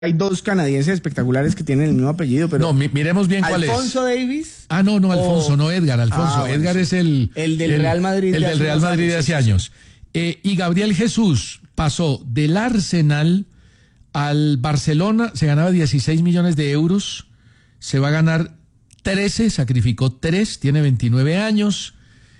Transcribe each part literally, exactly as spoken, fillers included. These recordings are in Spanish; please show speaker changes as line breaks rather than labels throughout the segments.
Hay dos canadienses espectaculares que tienen el mismo apellido, pero...
No, mi, miremos bien cuál es.
¿Alfonso Davies?
Ah, no, no, Alfonso,
o...
no Edgar, Alfonso.
Ah, bueno,
Edgar
sí.
es el...
El del el, Real Madrid.
El del Real Madrid de hace años. Eh, y Gabriel Jesús pasó del Arsenal al Barcelona, se ganaba dieciséis millones de euros, se va a ganar trece, sacrificó tres, tiene veintinueve años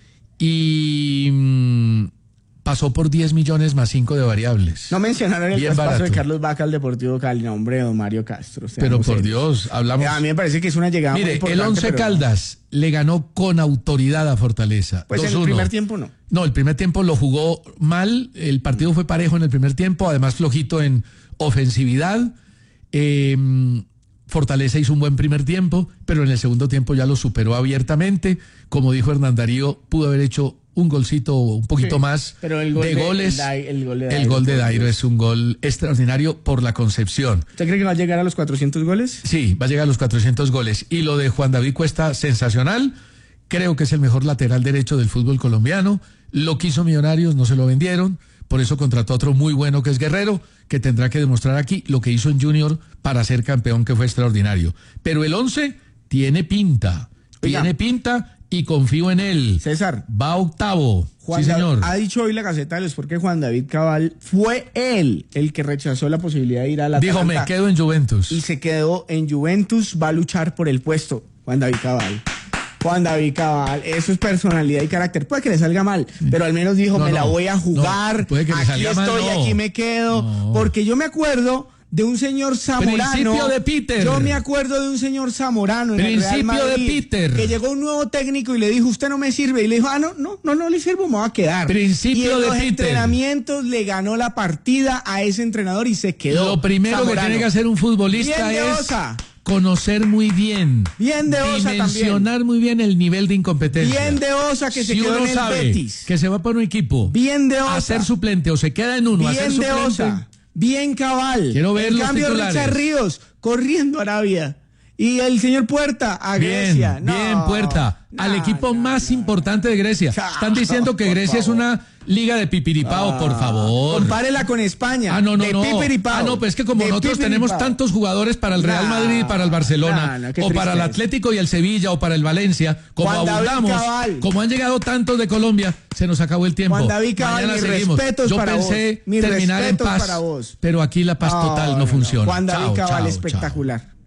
y... Mmm, pasó por diez millones más cinco de variables.
No mencionaron el
Bien
traspaso
barato.
de Carlos Vaca al Deportivo Cali, no, hombre, don Mario Castro.
Pero por
serios.
Dios, hablamos...
A mí me parece que es una llegada
Mire,
muy importante.
el Once
pero
Caldas no. le ganó con autoridad a Fortaleza.
Pues
dos
en el primer tiempo no.
No, el primer tiempo lo jugó mal, el partido fue parejo en el primer tiempo, además flojito en ofensividad. Eh, Fortaleza hizo un buen primer tiempo, pero en el segundo tiempo ya lo superó abiertamente. Como dijo Hernán Darío, pudo haber hecho un golcito un poquito sí, más
pero el gol
de, de goles.
El, el gol de Dairo,
el gol de Dairo es un gol extraordinario por la concepción.
¿Usted cree que va a llegar a los cuatrocientos goles?
Sí, va a llegar a los cuatrocientos goles. Y lo de Juan David Cuesta, sensacional. Creo que es el mejor lateral derecho del fútbol colombiano. Lo quiso Millonarios, no se lo vendieron. Por eso contrató a otro muy bueno que es Guerrero, que tendrá que demostrar aquí lo que hizo en Junior para ser campeón, que fue extraordinario. Pero el once tiene pinta, Oiga. tiene pinta y confío en él.
César.
Va octavo.
Juan
sí, señor.
David, ha dicho hoy la Gaceta de los Sport que Juan David Cabal fue él el que rechazó la posibilidad de ir a la
Dijo, me quedo en Juventus.
Y se quedó en Juventus, va a luchar por el puesto. Juan David Cabal. Juan David Cabal, eso es personalidad y carácter. Puede que le salga mal, pero al menos dijo, no, me no, la voy a jugar, no, puede que le aquí salga estoy, mal, no. aquí me quedo. No. Porque yo me acuerdo de un señor Zamorano.
Principio de Peter.
Yo me acuerdo de un señor Zamorano en
Principio
el Real Madrid,
de Peter.
Que llegó un nuevo técnico y le dijo, usted no me sirve. Y le dijo, ah, no, no, no, no le sirvo, me voy a quedar.
Principio
y en
de
los
Peter.
entrenamientos le ganó la partida a ese entrenador y se quedó.
Lo primero
Zamorano.
que tiene que hacer un futbolista
Bien de
es...
Osa.
Conocer muy bien,
bien de Osa
dimensionar
también.
muy bien el nivel de incompetencia.
Bien de Osa que se
si
quedó
uno
en el
sabe
Betis.
Que se va para un equipo.
Bien de Osa.
A ser suplente o se queda en uno.
Bien
a ser
de
suplente.
Osa. Bien Cabal.
Quiero ver
en
los
cambio
titulares.
Richard Ríos corriendo a Arabia. Y el señor Puerta a Grecia.
Bien,
no,
bien Puerta.
No,
al equipo
no,
más
no,
importante de Grecia.
No,
Están diciendo que Grecia
favor.
es una liga de pipiripao, ah, por favor.
Compárela con España.
Ah, no, no,
de
no.
Pipiripao.
Ah, no, pues es que como
de
nosotros tenemos tantos jugadores para el Real Madrid y para el Barcelona,
no, no,
o para el Atlético y el Sevilla, o para el Valencia, como
Juan
abundamos, como han llegado tantos de Colombia, se nos acabó el tiempo.
Juan David Cabal,
Mañana
mis
seguimos.
respetos
Yo
para
pensé
vos. Mis
terminar en
respetos
paz,
para vos.
pero aquí la paz
no,
total no,
no
funciona.
Juan David
chao,
Cabal,
chao,
espectacular.
Chao.